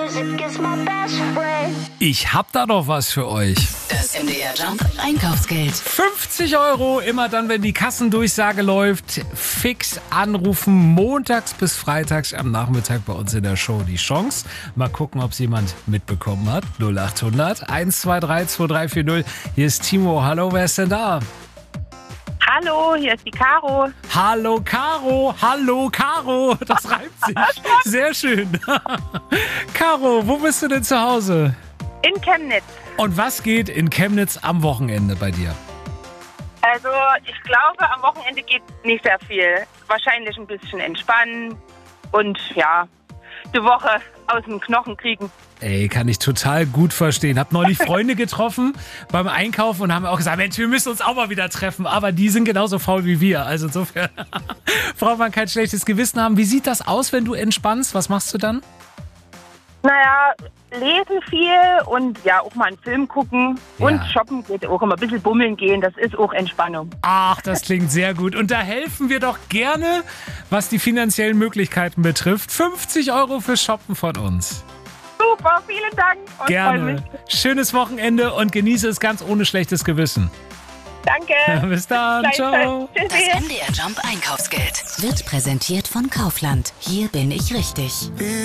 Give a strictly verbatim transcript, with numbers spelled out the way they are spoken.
Ich hab da doch was für euch. Das M D R Jump Einkaufsgeld. fünfzig Euro, immer dann, wenn die Kassendurchsage läuft. Fix anrufen, montags bis freitags am Nachmittag bei uns in der Show. Die Chance, mal gucken, ob es jemand mitbekommen hat. null acht hundert eins zwei drei zwei drei vier null. Hier ist Timo. Hallo, wer ist denn da? Hallo, hier ist die Caro. Hallo Caro, hallo Caro, das reimt sich. Sehr schön. Caro, wo bist du denn zu Hause? In Chemnitz. Und was geht in Chemnitz am Wochenende bei dir? Also ich glaube, am Wochenende geht nicht sehr viel. Wahrscheinlich ein bisschen entspannen und ja, die Woche aus dem Knochen kriegen. Ey, kann ich total gut verstehen. Hab neulich Freunde getroffen beim Einkaufen und haben auch gesagt, Mensch, wir müssen uns auch mal wieder treffen. Aber die sind genauso faul wie wir. Also insofern braucht man kein schlechtes Gewissen haben. Wie sieht das aus, wenn du entspannst? Was machst du dann? Naja, lesen viel und ja, auch mal einen Film gucken. Ja. Und shoppen geht auch immer ein bisschen bummeln gehen. Das ist auch Entspannung. Ach, das klingt sehr gut. Und da helfen wir doch gerne, was die finanziellen Möglichkeiten betrifft. fünfzig Euro fürs Shoppen von uns. Super, vielen Dank. Und freue Gerne. mich. Schönes Wochenende und genieße es ganz ohne schlechtes Gewissen. Danke. Bis dann. Ciao. Das Tschüssi. M D R Jump Einkaufsgeld wird präsentiert von Kaufland. Hier bin ich richtig.